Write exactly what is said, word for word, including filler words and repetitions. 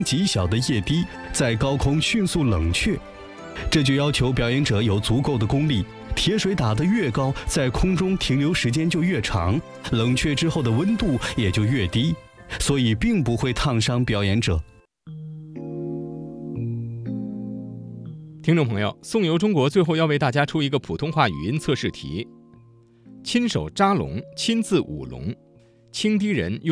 极小的液滴在高空迅速冷却，这就要求表演者有足够的功力。铁水打得越高，在空中停留时间就越长，冷却之后的温度也就越低，所以并不会烫伤表演者。 听众朋友，颂游中国最后要为大家出一个普通话语音测试题：亲手扎龙，亲自舞龙，清低人用